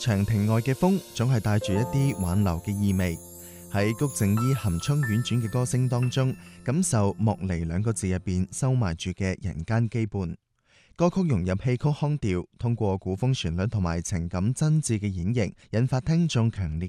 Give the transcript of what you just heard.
長亭外嘅風總係帶住一啲挽留嘅意味。喺谷靜依含蓄婉轉嘅歌聲當中，感受莫離兩個字入邊收埋住嘅人間羈絆。歌曲融入戲曲腔調，通過古風旋律同埋情感真摯嘅演繹，引發聽眾強烈